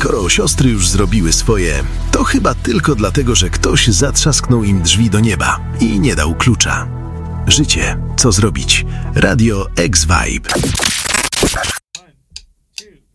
Skoro siostry już zrobiły swoje, to chyba tylko dlatego, że ktoś zatrzasknął im drzwi do nieba i nie dał klucza. Życie, co zrobić? Radio X-Vibe.